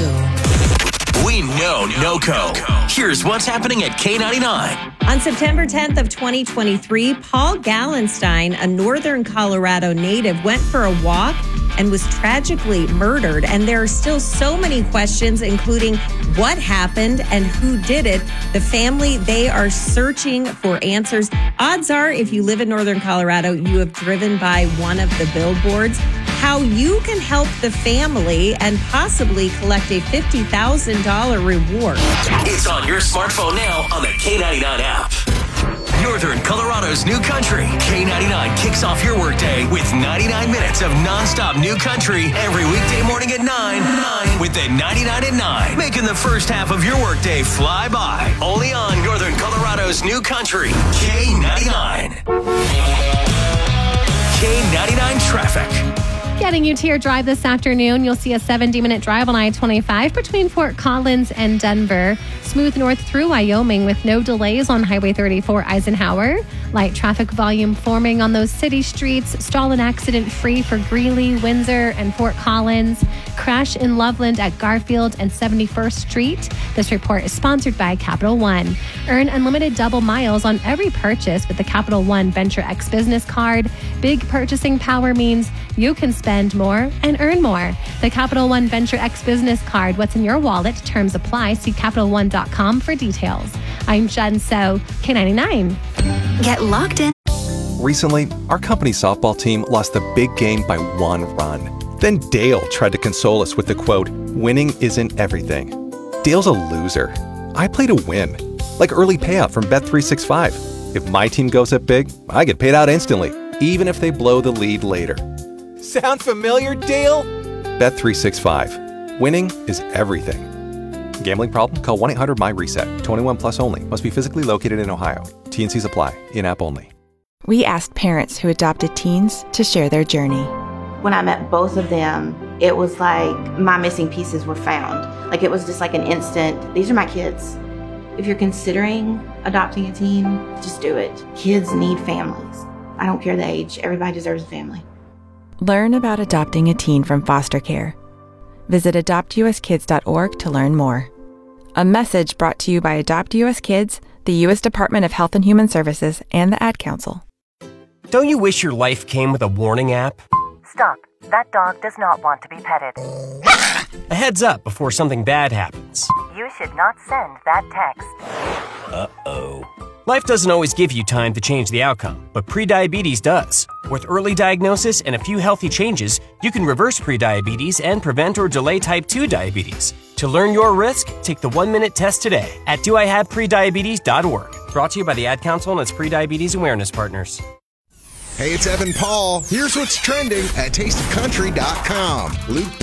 We know NOCO. Here's what's happening at K99. On September 10th of 2023, Paul Gallenstein, a northern Colorado native, went for a walk and was tragically murdered. And there are still so many questions, including what happened and who did it. The family, they are searching for answers. Odds are, if you live in northern Colorado, you have driven by one of the billboards. How you can help the family and possibly collect a $50,000 reward. It's on your smartphone now on the K99 app. Northern Colorado's new country. K99 kicks off your workday with 99 minutes of nonstop new country every weekday morning at 9 with the 99 at 9. Making the first half of your workday fly by. Only on Northern Colorado's new country. K99. K99 traffic. Getting you to your drive this afternoon, you'll see a 70-minute drive on I-25 between Fort Collins and Denver. Smooth north through Wyoming with no delays on Highway 34 Eisenhower. Light traffic volume forming on those city streets. Stall and accident-free for Greeley, Windsor, and Fort Collins. Crash in Loveland at Garfield and 71st Street. This report is sponsored by Capital One. Earn unlimited double miles on every purchase with the Capital One Venture X Business Card. Big purchasing power means you can spend more and earn more. The Capital One Venture X Business Card. What's in your wallet? Terms apply. See CapitalOne.com for details. I'm Jen So, K99. Get locked in. Recently, our company softball team lost the big game by 1 run. Then Dale tried to console us with the quote, "Winning isn't everything." Dale's a loser. I play to win. Like early payout from Bet365. If my team goes up big, I get paid out instantly, even if they blow the lead later. Sound familiar, Dale? Bet365. Winning is everything. Gambling problem? Call 1-800-MY-RESET. 21 plus only. Must be physically located in Ohio. T&Cs apply. In-app only. We asked parents who adopted teens to share their journey. When I met both of them, it was like my missing pieces were found. Like it was just like an instant, these are my kids. If you're considering adopting a teen, just do it. Kids need families. I don't care the age. Everybody deserves a family. Learn about adopting a teen from foster care. Visit adoptuskids.org to learn more. A message brought to you by Adopt US Kids, the U.S. Department of Health and Human Services, and the Ad Council. Don't you wish your life came with a warning app? Stop. That dog does not want to be petted. A heads up before something bad happens. You should not send that text. Uh-oh. Life doesn't always give you time to change the outcome, but prediabetes does. With early diagnosis and a few healthy changes, you can reverse prediabetes and prevent or delay type 2 diabetes. To learn your risk, take the 1-minute test today at doihaveprediabetes.org. Brought to you by the Ad Council and its prediabetes awareness partners. Hey, it's Evan Paul. Here's what's trending at tasteofcountry.com. Luke